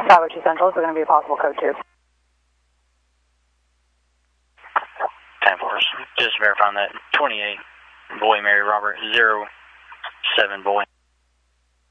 Bravo 2 Central, is going to be a possible code 2. 10-4, just verifying that 28, boy, Mary Robert, 07 boy.